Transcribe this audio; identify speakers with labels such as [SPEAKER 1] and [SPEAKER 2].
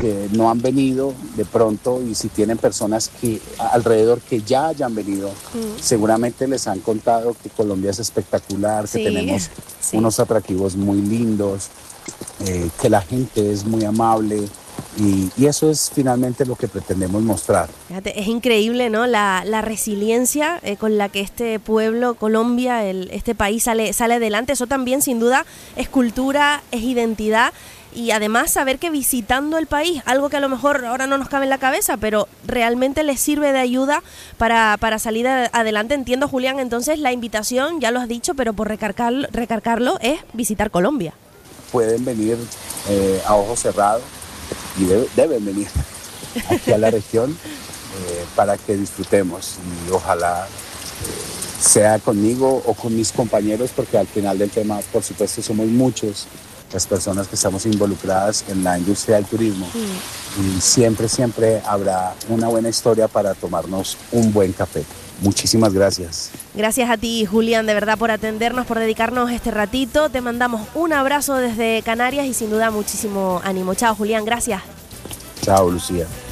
[SPEAKER 1] que no han venido de pronto, y si tienen personas que alrededor que ya hayan venido, seguramente les han contado que Colombia es espectacular, que tenemos unos atractivos muy lindos, que la gente es muy amable. Y eso es finalmente lo que pretendemos mostrar.
[SPEAKER 2] Fíjate, es increíble, ¿no? La resiliencia con la que este pueblo, Colombia, este país sale adelante. Eso también, sin duda, es cultura, es identidad. Y además saber que visitando el país, algo que a lo mejor ahora no nos cabe en la cabeza, pero realmente les sirve de ayuda para salir adelante. Entiendo, Julián, entonces la invitación, ya lo has dicho, pero por recargarlo, es visitar Colombia.
[SPEAKER 1] Pueden venir a ojos cerrados y deben venir aquí a la región para que disfrutemos, y ojalá sea conmigo o con mis compañeros, porque al final del tema, por supuesto, somos muchos las personas que estamos involucradas en la industria del turismo, y siempre habrá una buena historia para tomarnos un buen café. Muchísimas gracias.
[SPEAKER 2] Gracias a ti, Julián, de verdad, por atendernos, por dedicarnos este ratito. Te mandamos un abrazo desde Canarias y sin duda muchísimo ánimo. Chao, Julián, gracias.
[SPEAKER 1] Chao, Lucía.